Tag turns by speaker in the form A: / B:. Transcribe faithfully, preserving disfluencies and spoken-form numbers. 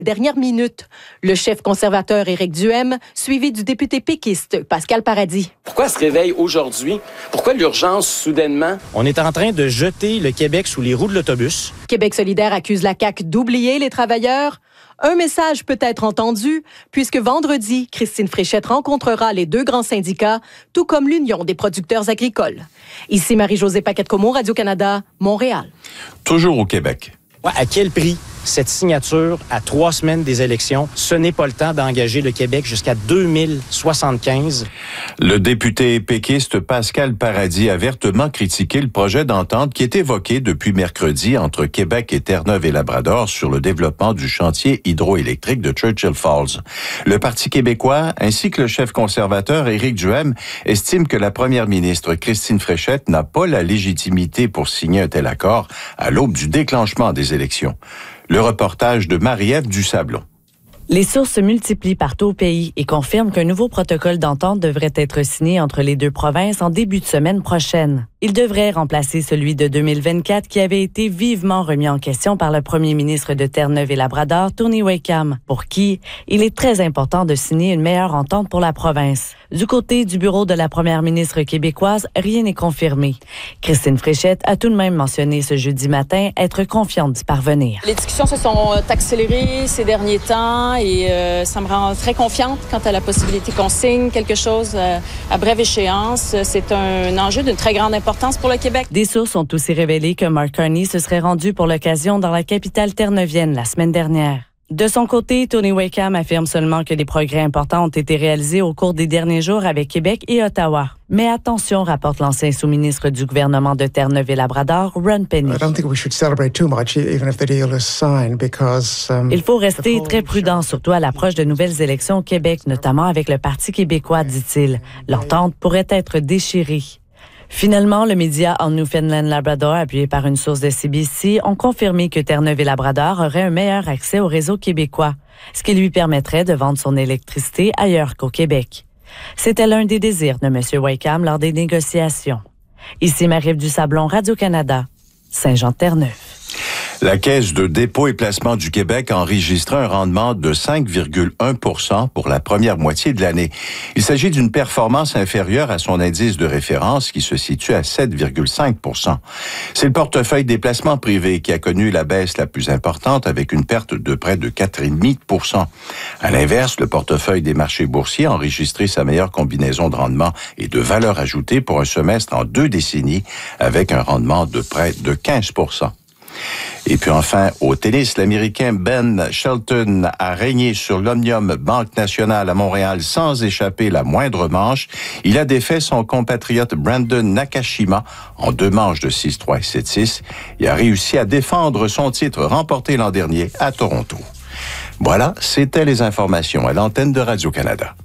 A: Dernière minute, le chef conservateur Éric Duhem, suivi du député péquiste Pascal Paradis.
B: Pourquoi se réveille aujourd'hui? Pourquoi l'urgence soudainement?
C: On est en train de jeter le Québec sous les roues de l'autobus.
A: Québec solidaire accuse la C A Q d'oublier les travailleurs. Un message peut être entendu, puisque vendredi, Christine Fréchette rencontrera les deux grands syndicats, tout comme l'Union des producteurs agricoles. Ici Marie-Josée Paquette-Comeau, Radio-Canada, Montréal.
D: Toujours au Québec.
C: Ouais, à quel prix? Cette signature à trois semaines des élections, ce n'est pas le temps d'engager le Québec jusqu'à deux mille soixante-quinze.
D: Le député péquiste Pascal Paradis a vertement critiqué le projet d'entente qui est évoqué depuis mercredi entre Québec et Terre-Neuve et Labrador sur le développement du chantier hydroélectrique de Churchill Falls. Le Parti québécois ainsi que le chef conservateur Éric Duhem estiment que la première ministre Christine Fréchette n'a pas la légitimité pour signer un tel accord à l'aube du déclenchement des élections. Le reportage de Marie-Ève Dusablon.
E: Les sources se multiplient partout au pays et confirment qu'un nouveau protocole d'entente devrait être signé entre les deux provinces en début de semaine prochaine. Il devrait remplacer celui de deux mille vingt-quatre qui avait été vivement remis en question par le premier ministre de Terre-Neuve et Labrador, Tony Wakeham, pour qui il est très important de signer une meilleure entente pour la province. Du côté du bureau de la première ministre québécoise, rien n'est confirmé. Christine Fréchette a tout de même mentionné ce jeudi matin être confiante d'y parvenir.
F: Les discussions se sont accélérées ces derniers temps et euh, ça me rend très confiante quant à la possibilité qu'on signe quelque chose euh, à brève échéance. C'est un enjeu d'une très grande importance pour le Québec.
E: Des sources ont aussi révélé que Mark Carney se serait rendu pour l'occasion dans la capitale terre-neuvienne la semaine dernière. De son côté, Tony Wakeham affirme seulement que des progrès importants ont été réalisés au cours des derniers jours avec Québec et Ottawa. Mais attention, rapporte l'ancien sous-ministre du gouvernement de Terre-Neuve et Labrador, Ron Penny. Il faut rester très prudent, surtout à l'approche de nouvelles élections au Québec, notamment avec le Parti québécois, dit-il. L'entente pourrait être déchirée. Finalement, le média en Newfoundland Labrador, appuyé par une source de C B C, ont confirmé que Terre-Neuve et Labrador auraient un meilleur accès au réseau québécois, ce qui lui permettrait de vendre son électricité ailleurs qu'au Québec. C'était l'un des désirs de M. Wakeham lors des négociations. Ici Marie-Ève Dusablon, Radio-Canada, Saint-Jean-de-Terre-Neuve.
D: La Caisse de dépôt et placement du Québec a enregistré un rendement de cinq virgule un pour cent pour la première moitié de l'année. Il s'agit d'une performance inférieure à son indice de référence qui se situe à sept virgule cinq pour cent. C'est le portefeuille des placements privés qui a connu la baisse la plus importante avec une perte de près de quatre virgule cinq pour cent. À l'inverse, le portefeuille des marchés boursiers a enregistré sa meilleure combinaison de rendement et de valeur ajoutée pour un semestre en deux décennies avec un rendement de près de quinze pour cent. Et puis enfin, au tennis, l'Américain Ben Shelton a régné sur l'Omnium Banque Nationale à Montréal sans échapper la moindre manche. Il a défait son compatriote Brandon Nakashima en deux manches de six trois et sept six. Il a réussi à défendre son titre remporté l'an dernier à Toronto. Voilà, c'était les informations à l'antenne de Radio-Canada.